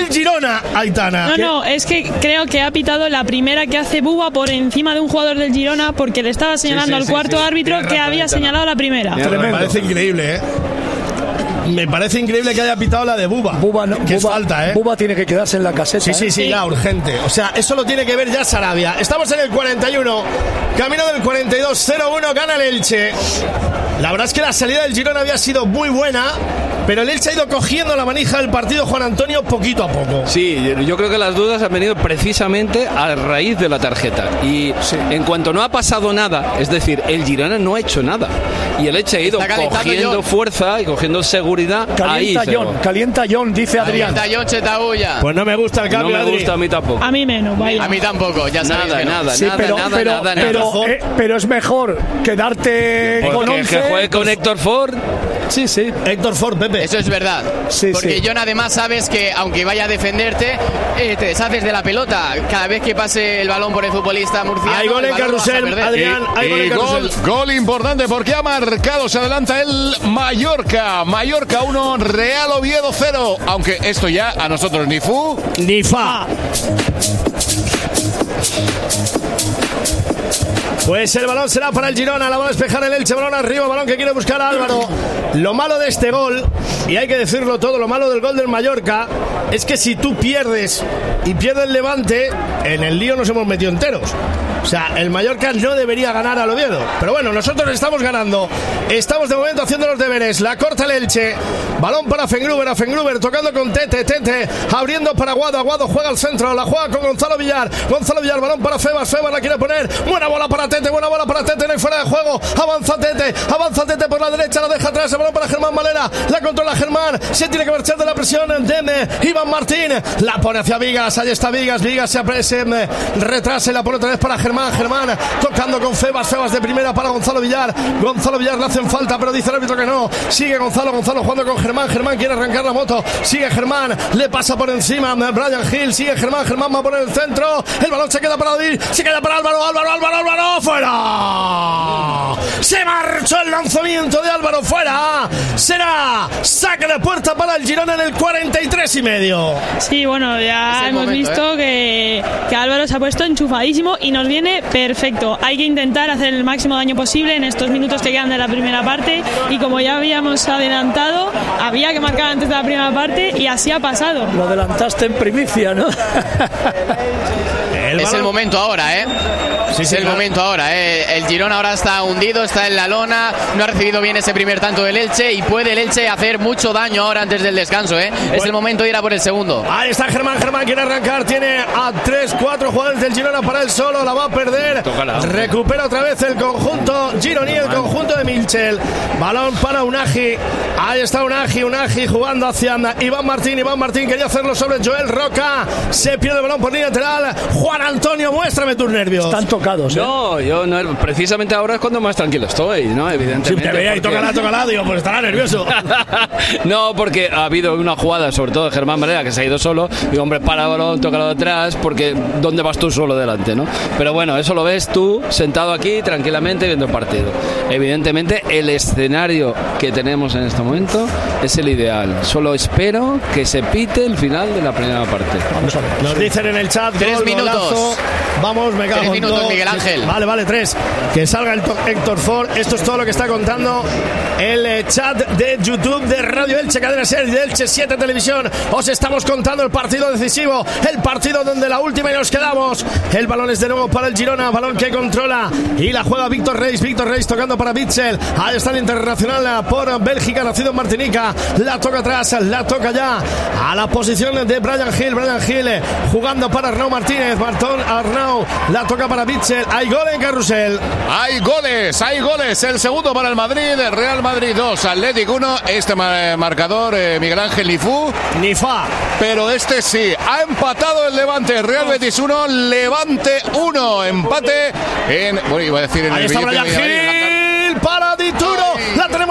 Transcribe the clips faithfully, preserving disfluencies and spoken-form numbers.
el Girona, Aitana. No, no, es que creo que ha pitado la primera que hace Buba por encima de un jugador del Girona porque le estaba señalando sí, sí, al sí, cuarto sí, árbitro que había señalado la primera. Me parece increíble, ¿eh? Me parece increíble que haya pitado la de Buba. Buba no, que Buba, es falta, ¿eh? Buba tiene que quedarse en la caseta. Sí, sí, sí, ¿eh? ya, urgente. O sea, eso lo tiene que ver ya Sarabia. Estamos en el cuarenta y uno. Camino del cuarenta y dos. cero uno gana el Elche. La verdad es que la salida del Girona había sido muy buena, pero el Elche ha ido cogiendo la manija del partido, Juan Antonio, poquito a poco. Sí, yo creo que las dudas han venido precisamente a raíz de la tarjeta. Y sí. en cuanto no ha pasado nada, es decir, el Girona no ha hecho nada. Y el Elche ha ido cogiendo John. fuerza y cogiendo seguridad. Calienta ahí, John, calienta John, dice Adrián. Calienta John Chetabulla. Pues no me gusta el cambio, No me Adri. gusta a mí tampoco. A mí menos, vaya. A mí tampoco, ya sabes nada, que no. nada, sí, nada, pero, nada, pero, nada, pero, nada. Eh, pero es mejor quedarte Porque con once. Que juegue con Héctor Ford. Sí, sí. Héctor Ford, Pepe. Eso es verdad. Sí, Porque sí. John además sabes que aunque vaya a defenderte, eh, te deshaces de la pelota. Cada vez que pase el balón por el futbolista murciano. Hay gol en Carrusel, Adrián. Hay gol en Carrusel. Gol, gol importante porque ha marcado, se adelanta el Mallorca. Mallorca uno, Real Oviedo cero. Aunque esto ya a nosotros ni fu ni fa. Pues el balón será para el Girona, la va a despejar el Elche, balón arriba, balón que quiere buscar a Álvaro. Lo malo de este gol, y hay que decirlo todo, lo malo del gol del Mallorca, es que si tú pierdes y pierde el Levante, en el lío nos hemos metido enteros. O sea, el Mallorca no debería ganar al Oviedo. Pero bueno, nosotros estamos ganando. Estamos de momento haciendo los deberes. La corta el Elche. Balón para Fengruber. A Fengruber tocando con Tete. Tete abriendo para Aguado. Aguado juega al centro. La juega con Gonzalo Villar. Gonzalo Villar. Balón para Febas. Febas la quiere poner. Buena bola para Tete. Buena bola para Tete. No hay fuera de juego. Avanza Tete. Avanza Tete por la derecha. La deja atrás. El balón para Germán Valera. La controla Germán. Se tiene que marchar de la presión. Deme. Iván Martín. La pone hacia Vigas. Ahí está Vigas. Vigas se aprese. Retrasa y la pone otra vez para Germán. Germán tocando con Febas, Febas de primera para Gonzalo Villar. Gonzalo Villar le hacen falta, pero dice el árbitro que no. Sigue Gonzalo, Gonzalo jugando con Germán. Germán quiere arrancar la moto. Sigue Germán, le pasa por encima Brian Hill. Sigue Germán, Germán va a poner el centro. El balón se queda para David, se queda para Álvaro, Álvaro, Álvaro, Álvaro, fuera. Se marchó el lanzamiento de Álvaro, fuera. Será saque de puerta para el Girona en el cuarenta y tres y medio. Sí, bueno, ya hemos momento, visto ¿eh? que, que Álvaro se ha puesto enchufadísimo y nos viene perfecto. Hay que intentar hacer el máximo daño posible en estos minutos que quedan de la primera parte y como ya habíamos adelantado, había que marcar antes de la primera parte y así ha pasado. Lo adelantaste en primicia, ¿no? El es el momento ahora, ¿eh? Sí, es sí, el claro. momento ahora, ¿eh? El Girona ahora está hundido, está en la lona, no ha recibido bien ese primer tanto del Elche y puede el Elche hacer mucho daño ahora antes del descanso, ¿eh? Bueno. Es el momento de ir a por el segundo. Ahí está Germán, Germán quiere arrancar, tiene a tres, cuatro jugadores del Girona para él solo, la va a perder. Tócala. Recupera otra vez el conjunto gironí, el conjunto de Milchel. Balón para Unagi, ahí está Unagi, Unagi jugando hacia Iván Martín, Iván Martín quería hacerlo sobre Joel Roca, se pierde el balón por línea lateral. Juan Antonio, muéstrame tus nervios. Están tocados, ¿eh? No, yo no, precisamente ahora es cuando más tranquilo estoy, ¿no? Evidentemente. Si te veía y porque... tócala, tócala, digo, pues estará nervioso. No, porque ha habido una jugada, sobre todo de Germán Valera, que se ha ido solo. Digo, hombre, para el balón, tócalo detrás, porque ¿dónde vas tú solo delante, no? Pero bueno, eso lo ves tú, sentado aquí, tranquilamente, viendo el partido. Evidentemente, el escenario que tenemos en este momento es el ideal. Solo espero que se pite el final de la primera parte. Vamos a ver. Nos dicen en el chat, tres gol, minutos. Golazo. Vamos, me cago Tres en minutos, todo. Miguel Ángel. Vale, vale, tres. Que salga el Héctor Ford. Esto es todo lo que está contando el eh, chat de YouTube de Radio Elche, Cadena Ser, de Elche siete Televisión. Os estamos contando el partido decisivo, el partido donde la última y nos quedamos. El balón es de nuevo para el Girona, balón que controla y la juega Víctor Reis. Víctor Reis tocando para Bitzel. Ahí está el internacional por Bélgica, nacido en Martinica. La toca atrás, la toca ya a la posición de Brian Hill. Brian Hill jugando para Arnau Martínez. Martón Arnau la toca para Bitzel. Hay gol en Carrusel. Hay goles, hay goles. El segundo para el Madrid, el Real Madrid dos, Atlético uno. Este marcador, eh, Miguel Ángel, ni fu ni fa. Pero este sí, ha empatado el Levante. Real Betis uno, Levante uno. Empate en... Bueno, iba a decir en Ahí el está billete Brian Hill para Dituro. La tenemos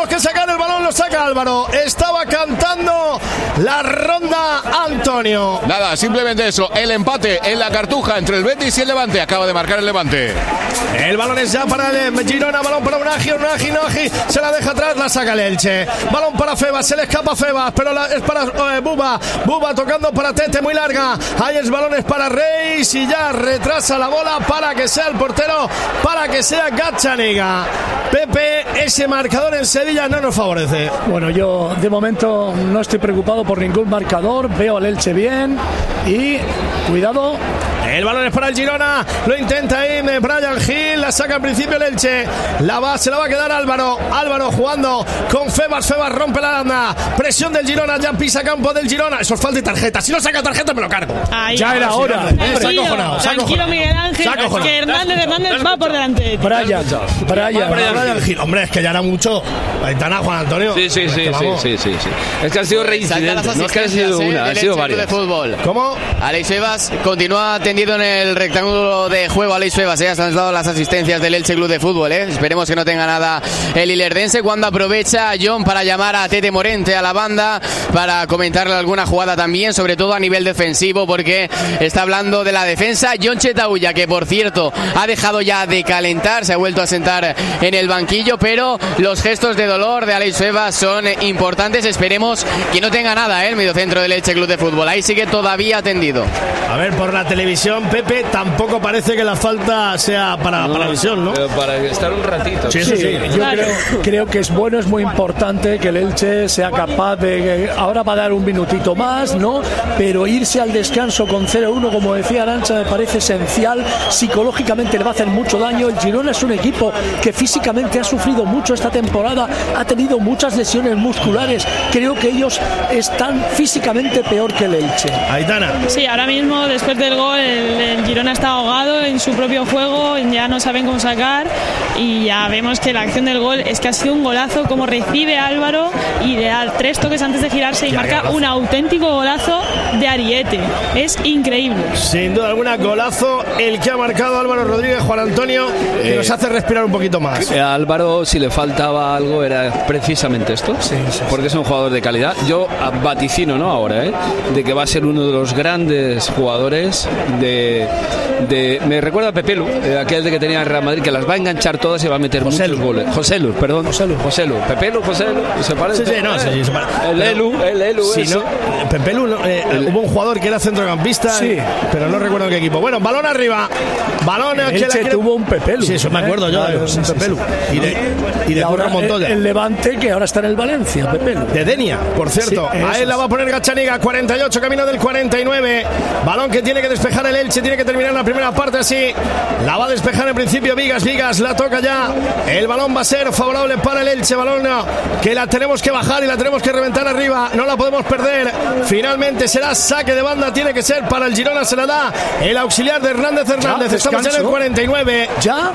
tenemos que sacar el balón, lo saca Álvaro. Estaba cantando la ronda Antonio. Nada, simplemente eso, el empate en la Cartuja entre el Betis y el Levante. Acaba de marcar el Levante. El balón es ya para el Girona, balón para Unagi, Unagi, Unagi, se la deja atrás, la saca el Elche. Balón para Febas, se le escapa Febas, pero la, es para eh, Buba, Buba tocando para Tete, muy larga. Ahí es balones para Reis y ya retrasa la bola para que sea el portero, para que sea Gazzaniga. Pepe, ese marcador en Sevilla no nos favorece. Bueno, yo de momento no estoy preocupado por ningún marcador, veo al Elche bien y cuidado. El balón es para el Girona, lo intenta ahí Brian Hill, la saca al principio el Elche, la va, se la va a quedar Álvaro, Álvaro jugando con Febas, Febas rompe la banda, presión del Girona, ya pisa campo del Girona, eso es falta de tarjeta, si no saca tarjeta me lo cargo. Ahí, ya era hora. Tranquilo, tranquilo Miguel Ángel, que Hernández Hernández va por delante. Brian, Brian, Brian Hill, hombre, es que ya era mucho. Aitana, Juan Antonio. Sí, sí, sí, sí, sí, sí, sí. Es que ha sido reincidente, no es que ha sido una, ha sido varias. ¿Cómo? Alex Febas continúa tendido en el rectángulo de juego. Alex Febas, ya se han dado las asistencias del Elche Club de Fútbol, ¿eh? Esperemos que no tenga nada el ilerdense, cuando aprovecha John para llamar a Tete Morente a la banda para comentarle alguna jugada también, sobre todo a nivel defensivo, porque está hablando de la defensa. John Chetauya, que por cierto ha dejado ya de calentar, se ha vuelto a sentar en el banquillo, pero los gestos de dolor de Alex Febas son importantes. Esperemos que no tenga nada, ¿eh? El mediocentro del Elche Club de Fútbol, ahí sigue todavía tendido. A ver, por la televisión, Pepe, tampoco parece que la falta sea para, No, para la visión, ¿no? Pero para estar un ratito. Sí, eso sí. Yo creo, creo que es bueno, es muy importante que el Elche sea capaz de... Ahora va a dar un minutito más, ¿no? Pero irse al descanso con cero uno, como decía Arantxa, me parece esencial. Psicológicamente le va a hacer mucho daño. El Girona es un equipo que físicamente ha sufrido mucho esta temporada, ha tenido muchas lesiones musculares. Creo que ellos están físicamente peor que el Elche. Aitana. Sí, ahora mismo, después del gol, el, el Girona está ahogado en su propio juego, ya no saben cómo sacar, y ya vemos que la acción del gol es que ha sido un golazo, como recibe Álvaro y le da tres toques antes de girarse y ya, marca golazo. Un auténtico golazo de Ariete. Es increíble. Sin duda alguna, golazo el que ha marcado Álvaro Rodríguez, Juan Antonio, que Eh, nos hace respirar un poquito más. A Álvaro, si le faltaba algo, era precisamente esto, Sí, sí, sí. porque es un jugador de calidad. Yo vaticino, ¿no? Ahora, ¿eh? De que va a ser uno de los grandes jugadores de. de me recuerda a Pepelu, eh, aquel de que tenía el Real Madrid, que las va a enganchar todas y va a meter Joselu. muchos goles. Joselu, perdón. Joselu. Joselu. Pepelu, Joselu. ¿Se parece? Sí, sí, no, sí, sí, se pare- El pero- Elu, el Elu. Sí, ese. no, Pepelu, no, eh, hubo un jugador que era centrocampista, Sí. eh, pero no recuerdo en qué equipo. Bueno, balón arriba. Balón El que la Elche quiere- tuvo un Pepelu. Sí, eso me acuerdo yo, Claro, de sí, un sí, Pepelu. sí. Y de, y de Y ahora Curro Montoya. el, el Levante, que ahora está en el Valencia, Pepelu. De Denia, por cierto. Sí, eso Ahí la es. va a poner Gazzaniga, cuarenta y ocho, camino del cuarenta y nueve. Balón que tiene que despejar el Elche, tiene que terminar la primera parte así. La va a despejar en principio Vigas, Vigas la toca ya. El balón va a ser favorable para el Elche, balón no, que la tenemos que bajar y la tenemos que reventar arriba, no la podemos perder. Finalmente será saque de banda, tiene que ser para el Girona, se la da el auxiliar de Hernández Hernández. Ya, Estamos ya en el descanso. cuarenta y nueve. ¿Ya?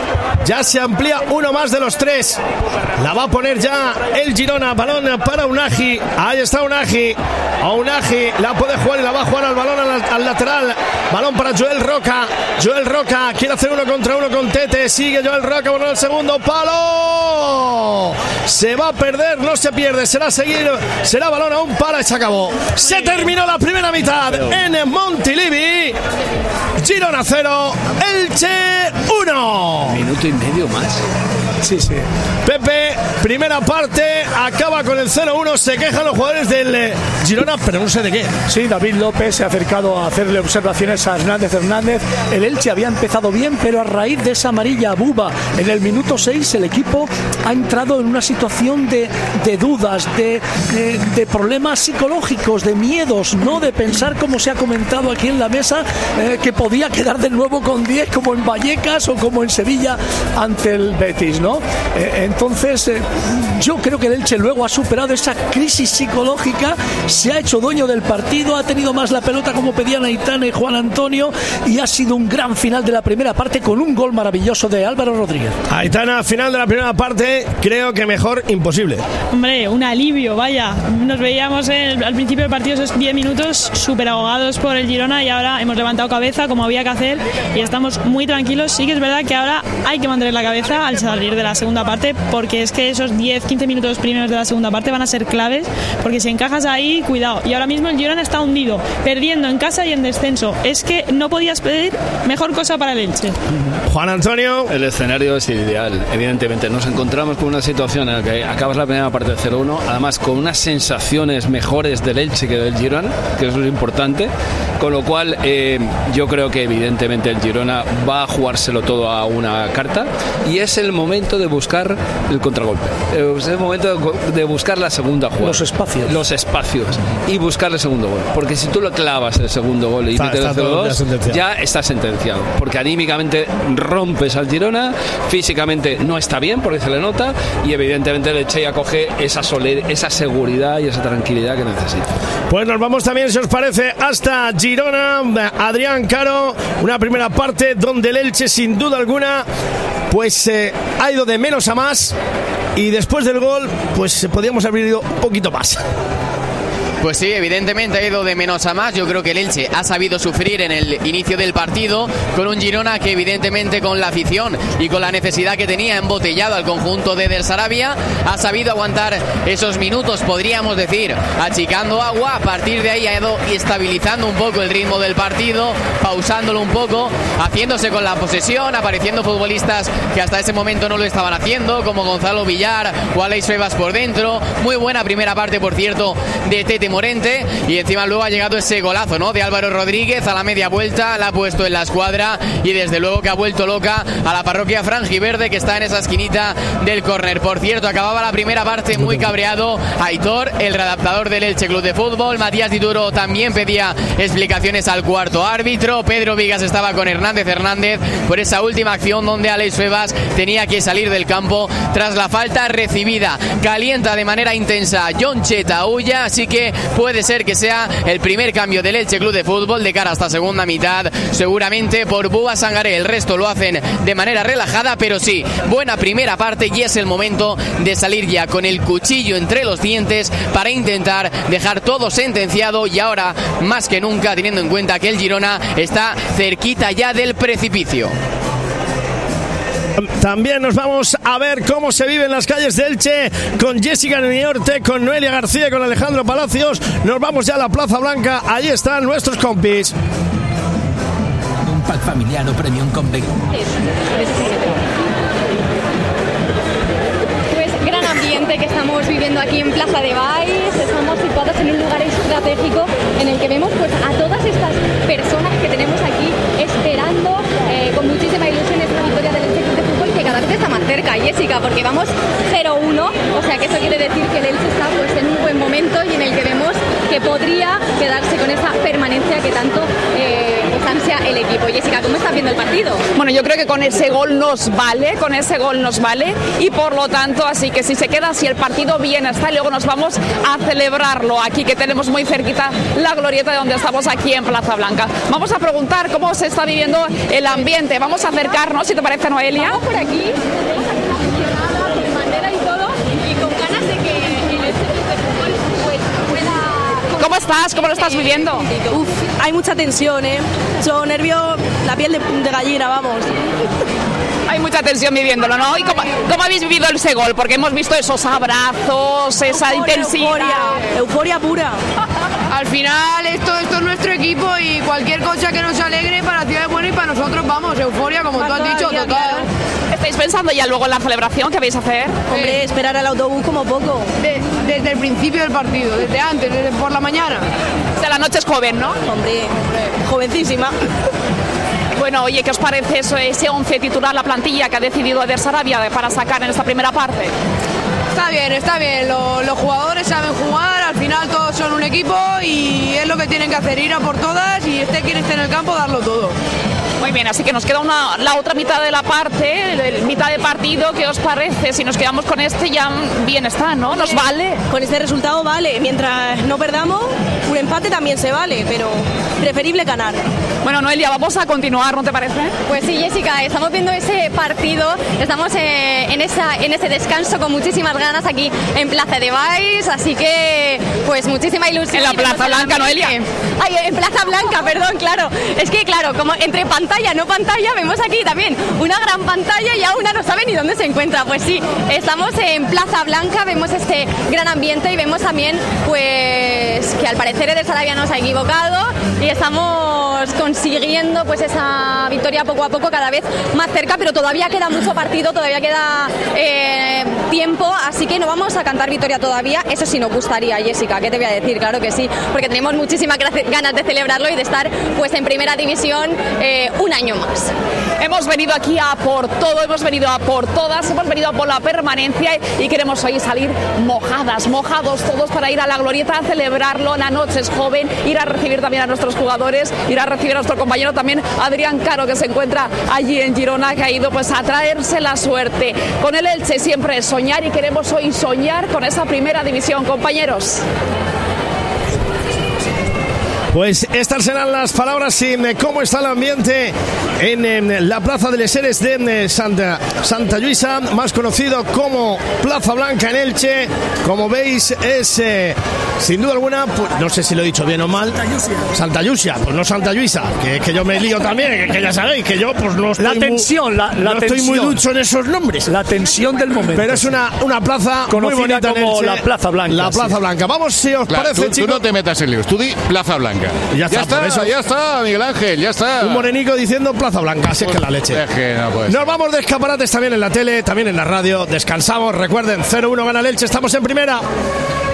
Ya se amplía uno más de los tres. La va a poner ya el Girona. Balón para Unagi. Ahí está Unagi. A Unagi la puede jugar y la va a jugar al balón al, al lateral. Balón para Joel Roca. Joel Roca quiere hacer uno contra uno con Tete. Sigue Joel Roca. Balón al segundo palo. Se va a perder, no se pierde. Será seguir. Será balón a un palo y se acabó. Se terminó la primera mitad en Montilivi. Girona cero, Elche uno. Minuto y medio más. Sí, sí. Pepe, primera parte, acaba con el cero uno, se quejan los jugadores del eh, Girona, pero no sé de qué. Sí, David López se ha acercado a hacerle observaciones a Hernández Hernández. El Elche había empezado bien, pero a raíz de esa amarilla a Buba en el minuto seis, el equipo ha entrado en una situación de, de dudas, de, de, de problemas psicológicos, de miedos, no de pensar, como se ha comentado aquí en la mesa, eh, que podía quedar de nuevo con diez, como en Vallecas o como en Sevilla ante el Betis, ¿no? Eh, entonces, eh, yo creo que el Elche luego ha superado esa crisis psicológica, se ha hecho dueño del partido, ha tenido más la pelota, como pedían Aitana y Juan Antonio, y ha sido un gran final de la primera parte con un gol maravilloso de Álvaro Rodríguez. Aitana, final de la primera parte, creo que mejor imposible. Hombre, un alivio, vaya. Nos veíamos en- al principio del partido esos diez minutos súper ahogados por el Girona y ahora hemos levantado cabeza como había que hacer y estamos muy tranquilos. Sí que es verdad que ahora ahora hay que mantener la cabeza al salir de la segunda parte, porque es que esos diez quince minutos primeros de la segunda parte van a ser claves, porque si encajas ahí, cuidado. Y ahora mismo el Girona está hundido, perdiendo en casa y en descenso. Es que no podías pedir mejor cosa para el Elche. Juan Antonio. El escenario es ideal, evidentemente. Nos encontramos con una situación en la que acabas la primera parte de cero uno, además con unas sensaciones mejores del Elche que del Girona, que eso es importante, con lo cual eh, yo creo que evidentemente el Girona va a jugárselo todo a una carta y es el momento de buscar el contragolpe, es el momento de, de buscar la segunda jugada, los espacios los espacios y buscar el segundo gol, porque si tú lo clavas el segundo gol y metes el cero dos, ya está sentenciado, porque anímicamente rompes al Girona, físicamente no está bien porque se le nota y evidentemente el Elche ya coge esa, soler, esa seguridad y esa tranquilidad que necesita. Pues nos vamos también, si os parece, hasta Girona. Adrián Caro, una primera parte donde el Elche sin duda alguna pues eh, ha ido de menos a más y después del gol pues podríamos haber ido un poquito más. Pues sí, evidentemente ha ido de menos a más. Yo creo que el Elche ha sabido sufrir en el inicio del partido con un Girona que evidentemente con la afición y con la necesidad que tenía embotellado al conjunto de Eder Sarabia ha sabido aguantar esos minutos, podríamos decir, achicando agua. A partir de ahí ha ido estabilizando un poco el ritmo del partido, pausándolo un poco, haciéndose con la posesión, apareciendo futbolistas que hasta ese momento no lo estaban haciendo, como Gonzalo Villar o Aleix Febas por dentro. Muy buena primera parte, por cierto, de Tete Morente, y encima luego ha llegado ese golazo, ¿no?, de Álvaro Rodríguez a la media vuelta, la ha puesto en la escuadra y desde luego que ha vuelto loca a la parroquia franjiverde que está en esa esquinita del córner. Por cierto, acababa la primera parte muy cabreado Aitor, el readaptador del Elche Club de Fútbol. Matías Dituro también pedía explicaciones al cuarto árbitro. Pedro Vigas estaba con Hernández Hernández por esa última acción donde Aleix Febas tenía que salir del campo tras la falta recibida. Calienta de manera intensa Jon Chetauya, así que puede ser que sea el primer cambio del Elche Club de Fútbol de cara a esta segunda mitad, seguramente por Bouba Sangaré. El resto lo hacen de manera relajada, pero sí, buena primera parte y es el momento de salir ya con el cuchillo entre los dientes para intentar dejar todo sentenciado, y ahora más que nunca teniendo en cuenta que el Girona está cerquita ya del precipicio. También nos vamos a ver cómo se vive en las calles de Elche con Jessica Niorte, con Noelia García y con Alejandro Palacios. Nos vamos ya a la Plaza Blanca, allí están nuestros compis. Un pack familiar o premium con Pues gran ambiente que estamos viviendo aquí en Plaza de Baix. Estamos situados en un lugar estratégico en el que vemos pues a todas estas personas que tenemos aquí esperando eh, con muchísima ilusión esta victoria del Elche Club de Fútbol, que cada vez está más cerca, Jessica, porque vamos cero uno, o sea que eso quiere decir que el Elche está pues en un buen momento y en el que vemos que podría quedarse con esa permanencia que tanto eh, pues ansia el equipo. Jessica, ¿cómo estás viendo el partido? Bueno, yo creo que con ese gol nos vale, con ese gol nos vale, y por lo tanto, así que si se queda así el partido, bien está, y luego nos vamos a celebrarlo aquí, que tenemos muy cerquita la glorieta de donde estamos aquí en Plaza Blanca. Vamos a preguntar cómo se está viviendo el ambiente, vamos a acercarnos, si te parece, Noelia. Vamos por aquí, con bandera y todo, y con ganas de que el Elche Club de Fútbol pues pueda... ¿Cómo estás? ¿Cómo lo estás viviendo? Uf, hay mucha tensión, ¿eh? Son nervios, la piel de, de gallina, vamos. Hay mucha tensión viviéndolo, ¿no? ¿Y cómo, cómo habéis vivido ese gol? Porque hemos visto esos abrazos, esa euforia, intensidad. Euforia, euforia pura. Al final esto, esto es nuestro equipo y cualquier cosa que nos alegre para la ciudad es bueno y para nosotros, vamos, euforia, como tú has dicho, total. ¿Estáis pensando ya luego en la celebración que vais a hacer? Hombre, esperar al autobús como poco. De, desde el principio del partido, desde antes, desde por la mañana. O sea, la noche es joven, ¿no? Hombre, jovencísima. Bueno, oye, ¿qué os parece eso, ese once titular, la plantilla que ha decidido Eder Sarabia para sacar en esta primera parte? Está bien, está bien, los, los jugadores saben jugar, al final todos son un equipo y es lo que tienen que hacer, ir a por todas y esté quien esté en el campo, darlo todo. Muy bien, así que nos queda una, la otra mitad de la parte, mitad de partido. ¿Qué os parece? Si nos quedamos con este ya bien está, ¿no? ¿Nos vale? Con este resultado vale, mientras no perdamos, un empate también se vale, pero preferible ganar. Bueno, Noelia, vamos a continuar, ¿no te parece? Pues sí, Jessica, estamos viendo ese partido, estamos eh, en, esa, en ese descanso con muchísimas ganas aquí en Plaza de Baix, así que pues muchísima ilusión. En la Plaza Blanca, Noelia. Ay, en Plaza Blanca, perdón, claro. Es que claro, como entre pantallas pantalla, no pantalla, vemos aquí también una gran pantalla y aún una no sabe ni dónde se encuentra. Pues sí, estamos en Plaza Blanca, vemos este gran ambiente y vemos también pues que al parecer Eder Sarabia nos ha equivocado y estamos consiguiendo pues esa victoria poco a poco, cada vez más cerca, pero todavía queda mucho partido, todavía queda eh, tiempo, así que no vamos a cantar victoria todavía. Eso sí nos gustaría, Jessica, ¿qué te voy a decir? Claro que sí, porque tenemos muchísimas ganas de celebrarlo y de estar pues en primera división eh, un año más. Hemos venido aquí a por todo, hemos venido a por todas, hemos venido a por la permanencia y queremos hoy salir mojadas, mojados todos para ir a la glorieta a celebrarlo. La noche es joven, ir a recibir también a nuestros jugadores, ir a recibir a nuestro compañero también Adrián Caro, que se encuentra allí en Girona, que ha ido pues a traerse la suerte. Con el Elche siempre es soñar y queremos hoy soñar con esa primera división, compañeros. Pues estas serán las palabras y cómo está el ambiente en, en la Plaza de les Heres de Santa, Santa Lluïsa, más conocido como Plaza Blanca en Elche. Como veis es, eh, sin duda alguna, pues, no sé si lo he dicho bien o mal, Santa Lluïsa, pues no Santa Lluïsa, que, que yo me lío también, que, que ya sabéis, que yo pues no estoy, la tensión, muy, la, la no tensión. estoy muy ducho en esos nombres. La tensión del momento. Pero es una, una plaza conocida muy bonita como en Elche, la Plaza Blanca. La Plaza sí. Blanca. Vamos, si os claro, parece, tú, chicos. Tú no te metas en líos, tú di Plaza Blanca. Ya está, ya está, por eso. ya está, Miguel Ángel, ya está. Un morenico diciendo Plaza Blanca, así es que la leche. Es que no puede ser. Nos vamos de escaparates también en la tele, también en la radio. Descansamos, recuerden, cero uno gana el Elche, estamos en primera.